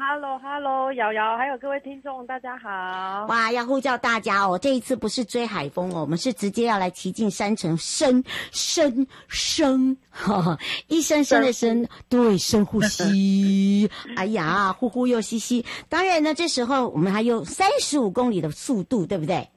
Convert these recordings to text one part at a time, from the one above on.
Hello， 瑶瑶，还有各位听众，大家好。 哇，要呼叫大家哦！这一次不是追海风哦，我们是直接要来骑进山城，深，一声声的深，对，深呼吸。哎呀，呼呼又吸吸。当然呢，这时候我们还有35公里的速度，对不对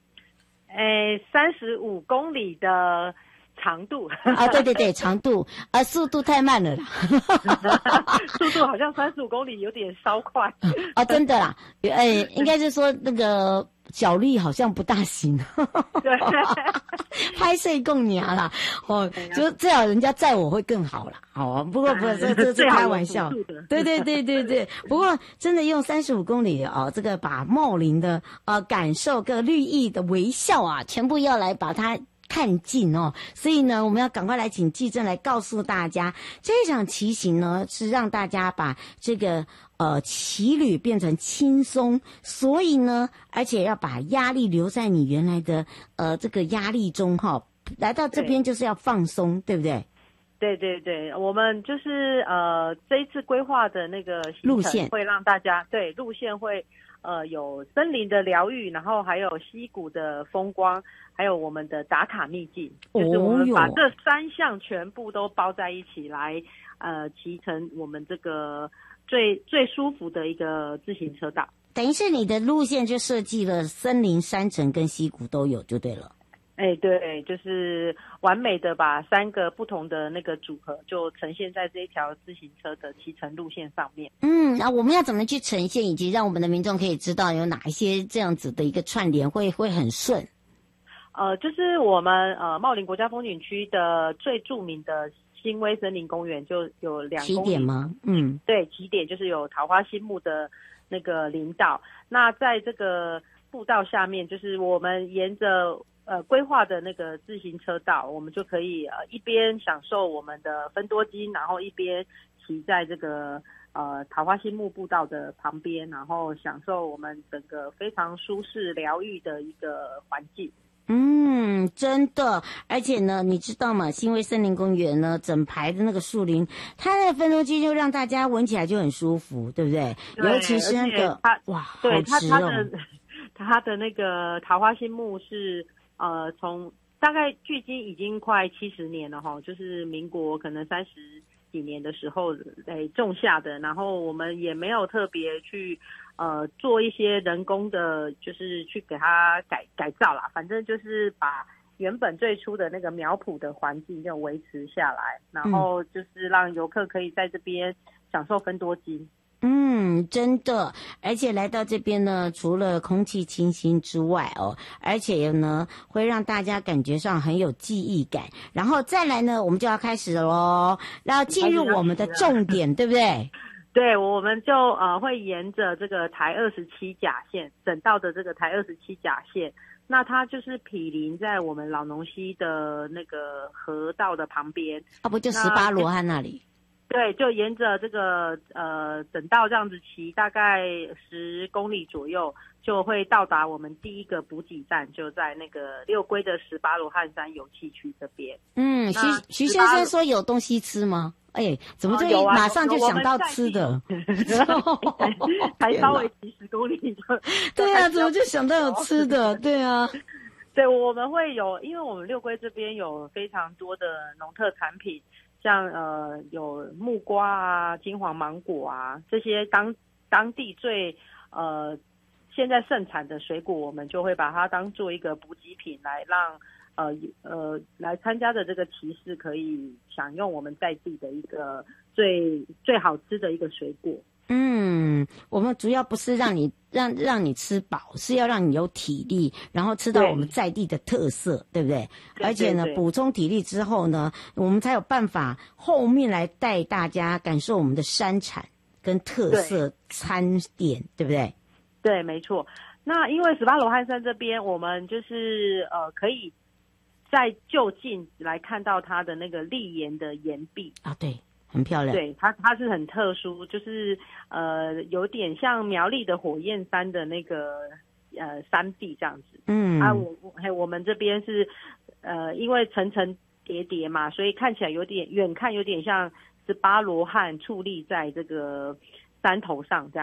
？35公里的长度啊，对，长度，速度太慢了啦， 速度好像35公里有点稍快哦，真的啦，应该是说那个脚力好像不大行， 对， 拍摄共娘啦，哦，就最好人家载我会更好啦，哦，不过这是开玩笑，对，不过真的用35公里哦，这个把茂林的感受跟绿意的微笑啊，全部要来把它看尽哦，所以呢，我们要赶快来请纪政来告诉大家，这场骑行呢是让大家把这个骑旅变成轻松，所以呢，而且要把压力留在你原来的这个压力中哈，来到这边就是要放松，对不对？ 对，我们就是这一次规划的那个行程会让大家对路线会有森林的疗愈，然后还有溪谷的风光，还有我们的打卡秘境，就是我们把这3项全部都包在一起来骑成我们这个最舒服的一个自行车道。 等于是你的路线就设计了森林、山城跟溪谷都有就对了。 对，就是完美的把3个不同的那个组合就呈现在这一条自行车的骑乘路线上面。 那我们要怎么去呈现，以及让我们的民众可以知道有哪一些这样子的一个串联会很顺？ 就是我们茂林国家风景区的最著名的新威森林公园就有2公里起点吗？ 对，起点就是有桃花心木的那个林道。那在这个步道下面，就是我们沿着规划的那个自行车道，我们就可以一边享受我们的芬多精，然后一边骑在这个桃花心木步道的旁边，然后享受我们整个非常舒适疗愈的一个环境。 真的，而且呢，你知道吗？新威森林公园呢，整排的那个树林，它的芬多精就让大家闻起来就很舒服，对不对？尤其是那个哇，好直哦。 它的那个桃花心木是从大概距今已经快70年了哈，就是民国可能30几年的时候种下的，然后我们也没有特别去做一些人工的，就是去给它改造啦，反正就是把原本最初的那个苗圃的环境就维持下来，然后就是让游客可以在这边享受芬多精。 真的，而且来到这边呢，除了空气清新之外而且呢，会让大家感觉上很有记忆感。然后再来呢，我们就要开始了咯，要进入我们的重点，对不对？ 对，我们就会沿着这个台27甲线，整道的这个台27甲线，那它就是毗邻在我们老农溪的那个河道的旁边。 不就18罗汉那里？ 对，就沿着这个整道这样子骑，大概10公里左右，就会到达我们第一个补给站，就在那个六龟的18罗汉山油气区这边。 徐先生说有东西吃吗？怎么就马上就想到吃的？ 才稍微骑10公里就对啊，怎么就想到有吃的？对啊， 对，我们会有，因为我们六龟这边有非常多的农特产品。像有木瓜啊、金黄芒果啊，这些当地最现在盛产的水果，我们就会把它当做一个补给品来让来参加的这个骑士可以享用我们在地的一个最好吃的一个水果。 我们主要不是让你吃饱，是要让你有体力，然后吃到我们在地的特色，对不对？而且呢，补充体力之后呢，我们才有办法后面来带大家感受我们的山产跟特色餐点，对不对？ 对，没错。那因为18罗汉山这边，我们就是可以在就近来看到它的那个立岩的岩壁啊，对。很漂亮， 对，它是很特殊，就是有点像苗栗的火焰山的那个山壁这样子。我们这边是因为层层叠叠嘛，所以看起来远看有点像18罗汉矗立在这个山头上这样。